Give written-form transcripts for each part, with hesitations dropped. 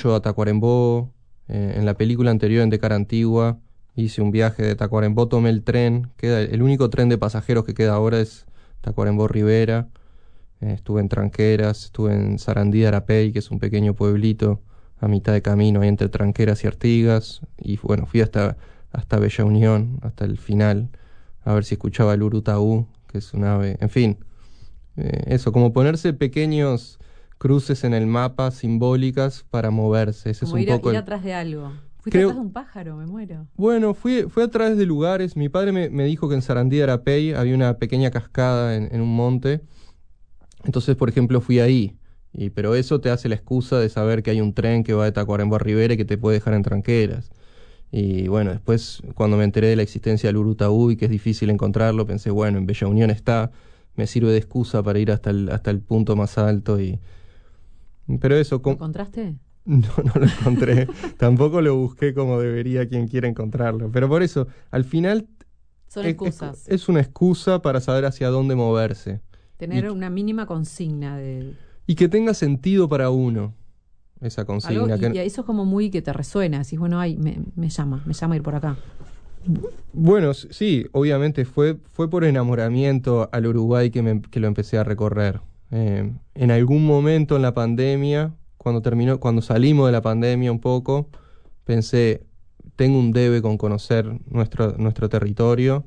mucho a Tacuarembó. En la película anterior, en De Cara Antigua, hice un viaje de Tacuarembó, tomé el tren. El único tren de pasajeros que queda ahora es Tacuarembó-Rivera. Estuve en Tranqueras, estuve en Sarandí de Arapey, que es un pequeño pueblito a mitad de camino, ahí entre Tranqueras y Artigas. Y bueno, fui hasta Bella Unión, hasta el final, a ver si escuchaba el urutaú, que es un ave. En fin, eso, como ponerse pequeños cruces en el mapa, simbólicas, para moverse. Ese como es un poco ir atrás de algo. Fuiste atrás de un pájaro, me muero. Bueno, fui a través de lugares. Mi padre me dijo que en Sarandí de Arapey había una pequeña cascada en un monte. Entonces, por ejemplo, fui ahí. Pero eso te hace la excusa de saber que hay un tren que va de Tacuarembó a Rivera y que te puede dejar en Tranqueras. Y bueno, después, cuando me enteré de la existencia del urutaú y que es difícil encontrarlo, pensé, bueno, en Bella Unión está, me sirve de excusa para ir hasta el punto más alto. Pero eso... ¿Lo encontraste? No lo encontré. Tampoco lo busqué como debería quien quiera encontrarlo. Pero por eso, al final... Son excusas. Es una excusa para saber hacia dónde moverse. Tener una mínima consigna de... Y que tenga sentido para uno, esa consigna. Y eso es como muy que te resuena. Decís, bueno, me llama ir por acá. Bueno, sí, obviamente fue por enamoramiento al Uruguay que lo empecé a recorrer. En algún momento en la pandemia, cuando salimos de la pandemia un poco, pensé, tengo un debe con conocer nuestro territorio.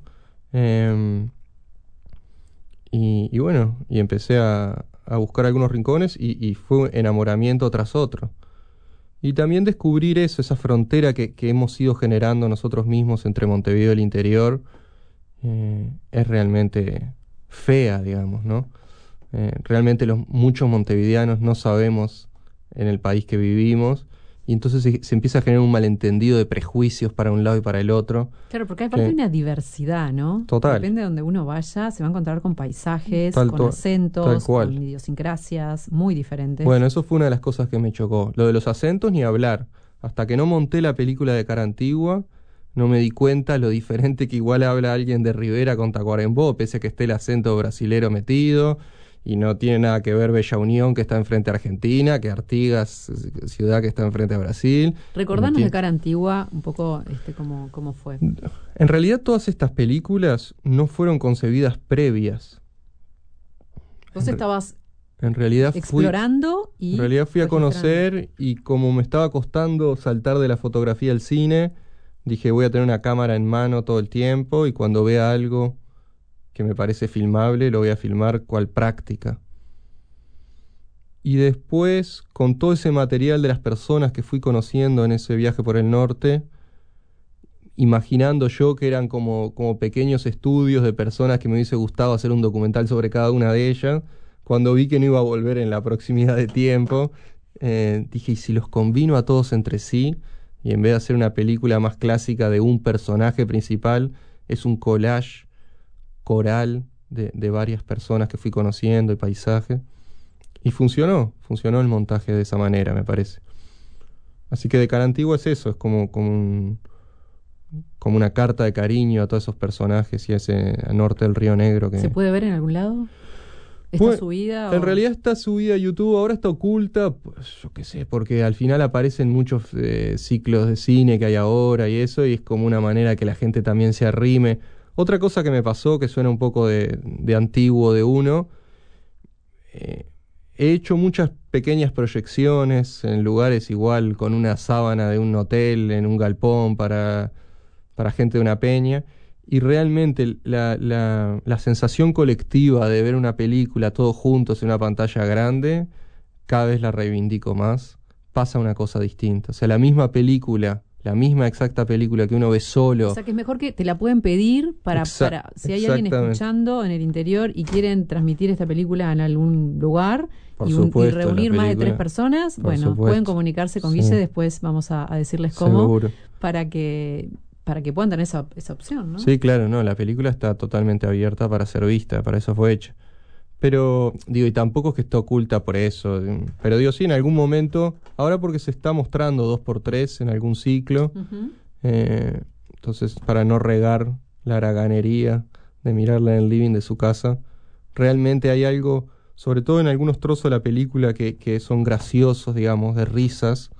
Y bueno, y empecé a buscar algunos rincones y fue enamoramiento tras otro. Y también descubrir esa frontera que hemos ido generando nosotros mismos entre Montevideo y el interior, es realmente fea, digamos, ¿no? Realmente muchos montevideanos no sabemos en el país que vivimos, y entonces se empieza a generar un malentendido de prejuicios para un lado y para el otro. Claro, porque aparte hay una diversidad, ¿no? Total. Depende de donde uno vaya, se va a encontrar con paisajes, con acentos, con idiosincrasias muy diferentes. Bueno, eso fue una de las cosas que me chocó. Lo de los acentos, ni hablar. Hasta que no monté la película de Cara Antigua, no me di cuenta lo diferente que igual habla alguien de Rivera con Tacuarembó, pese a que esté el acento brasilero metido. Y no tiene nada que ver Bella Unión, que está enfrente a Argentina, que Artigas, ciudad que está enfrente a Brasil. Recordanos de Cara Antigua un poco cómo fue. En realidad todas estas películas no fueron concebidas previas. Vos estabas en realidad explorando En realidad fui a conocer, y como me estaba costando saltar de la fotografía al cine, dije voy a tener una cámara en mano todo el tiempo y cuando vea algo que me parece filmable, lo voy a filmar cual práctica. Y después, con todo ese material de las personas que fui conociendo en ese viaje por el norte, imaginando yo que eran como pequeños estudios de personas que me hubiese gustado hacer un documental sobre cada una de ellas, cuando vi que no iba a volver en la proximidad de tiempo, dije, ¿y si los combino a todos entre sí? Y en vez de hacer una película más clásica de un personaje principal, es un collage coral de varias personas que fui conociendo y paisajes. Y funcionó el montaje de esa manera, me parece. Así que de Cara Antigua es eso, es como una carta de cariño a todos esos personajes y a ese norte del Río Negro. ¿Se puede ver en algún lado? ¿Está subida? En realidad está subida a YouTube, ahora está oculta, pues, yo qué sé, porque al final aparecen muchos ciclos de cine que hay ahora y eso, y es como una manera que la gente también se arrime. Otra cosa que me pasó, que suena un poco de antiguo de uno, he hecho muchas pequeñas proyecciones en lugares igual, con una sábana de un hotel, en un galpón para gente de una peña, y realmente la sensación colectiva de ver una película todos juntos en una pantalla grande, cada vez la reivindico más. Pasa una cosa distinta. O sea, la misma exacta película que uno ve solo. O sea, que es mejor que te la pueden pedir para si hay alguien escuchando en el interior y quieren transmitir esta película en algún lugar y reunir más de 3 personas, pueden comunicarse con Guille, después vamos a decirles cómo. Seguro. para que puedan tener esa opción, ¿no? Sí, claro, no, la película está totalmente abierta para ser vista, para eso fue hecha. Pero, y tampoco es que esté oculta por eso, pero sí, en algún momento, ahora porque se está mostrando 2x3 en algún ciclo, entonces para no regar la haraganería de mirarla en el living de su casa, realmente hay algo, sobre todo en algunos trozos de la película que son graciosos, digamos, de risas,